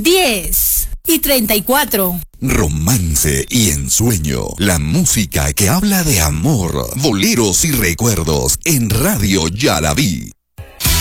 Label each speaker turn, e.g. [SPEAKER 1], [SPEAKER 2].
[SPEAKER 1] 10:34.
[SPEAKER 2] Romance y ensueño. La música que habla de amor, boleros y recuerdos en Radio Ya la Vi.